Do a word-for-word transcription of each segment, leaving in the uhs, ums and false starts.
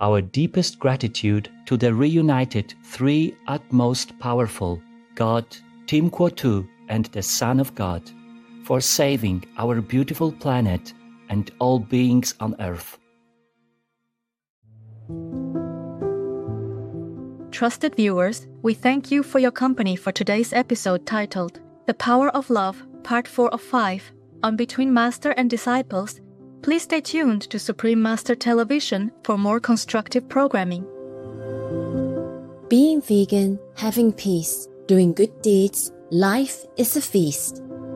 our deepest gratitude to the reunited three utmost powerful, God, Tim Quo Tu, and the Son of God, for saving our beautiful planet and all beings on Earth. Trusted viewers, we thank you for your company for today's episode titled The Power of Love, Part four of five, on Between Master and Disciples. Please stay tuned to Supreme Master Television for more constructive programming. Being vegan, having peace, doing good deeds, life is a feast.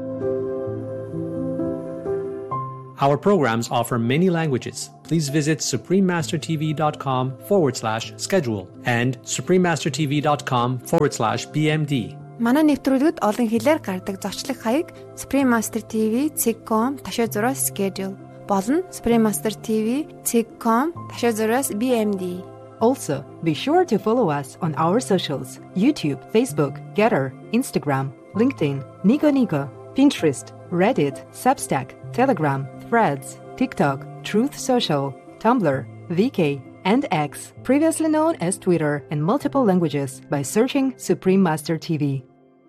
Our programs offer many languages. Please visit suprememastertv.com forward slash schedule and suprememastertv.com forward slash bmd. Манай нэвтрүүлгүүд олон хэлээр гардаг зочлог хаяг Supreme Master ти ви цэг ком ташаа зураас schedule болон Supreme Master ти ви цэг ком ташаа зураас би эм ди. Also, be sure to follow us on our socials: YouTube, Facebook, Getter, Instagram, LinkedIn, Nico Nico, Pinterest, Reddit, Substack, Telegram, Threads, TikTok, Truth Social, Tumblr, V K, and X, previously known as Twitter, in multiple languages by searching Supreme Master T V.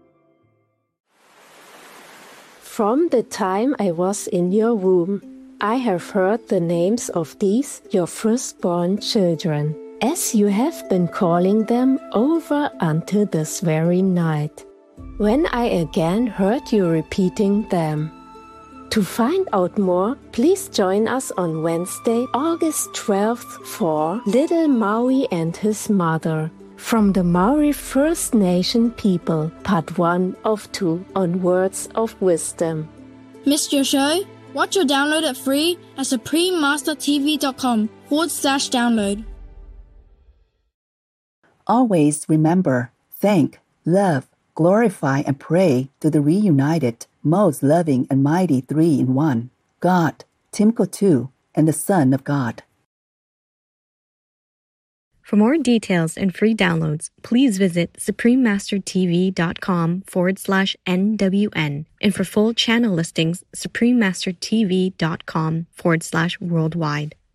From the time I was in your womb, I have heard the names of these, your firstborn children, as you have been calling them over until this very night, when I again heard you repeating them. To find out more, please join us on Wednesday, August twelfth for Little Maui and His Mother, from the Maori First Nation People, Part one of two on Words of Wisdom. Missed your show? Watch or download it free at suprememastertv.com forward slash download. Always remember, thank, love, glorify, and pray to the reunited, most loving and mighty three-in-one, God, Tim Quo Tu, and the Son of God. For more details and free downloads, please visit suprememastertv.com forward slash NWN. And for full channel listings, suprememastertv.com forward slash worldwide.